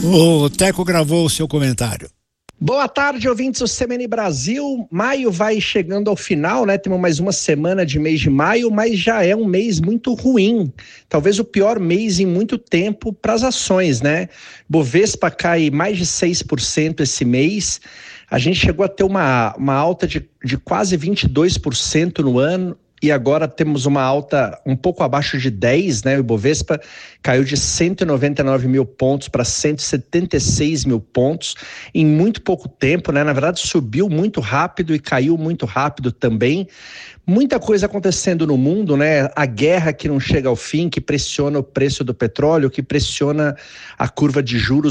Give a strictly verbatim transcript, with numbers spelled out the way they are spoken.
O Teco gravou o seu comentário. Boa tarde, ouvintes do C B N Brasil. Maio vai chegando ao final, né? Temos mais uma semana de mês de maio, mas já é um mês muito ruim. Talvez o pior mês em muito tempo para as ações, né? Bovespa cai mais de seis por cento esse mês. A gente chegou a ter uma, uma alta de, de quase vinte e dois por cento no ano. E agora temos uma alta um pouco abaixo de dez, né? O Ibovespa caiu de cento e noventa e nove mil pontos para cento e setenta e seis mil pontos em muito pouco tempo, né? Na verdade, subiu muito rápido e caiu muito rápido também. Muita coisa acontecendo no mundo, né? A guerra que não chega ao fim, que pressiona o preço do petróleo, que pressiona a curva de juros